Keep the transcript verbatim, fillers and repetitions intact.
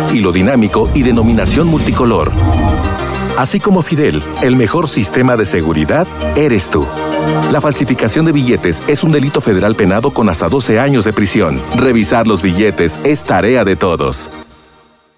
hilo dinámico y denominación multicolor. Así como Fidel, el mejor sistema de seguridad eres tú. La falsificación de billetes es un delito federal penado con hasta doce años de prisión. Revisar los billetes es tarea de todos.